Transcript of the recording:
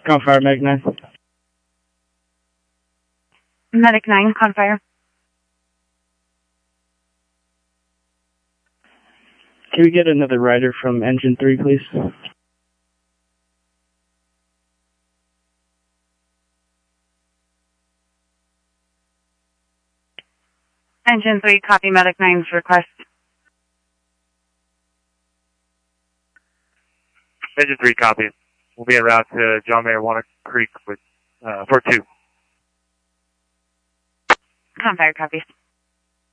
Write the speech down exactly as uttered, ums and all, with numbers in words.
Confire, Medic nine. Medic nine, Confire. Can we get another rider from engine three, please? Engine three, copy Medic nine's request. Engine three, copy. We'll be en route to John Mayer Walnut Creek with uh, for two. Confire, copy.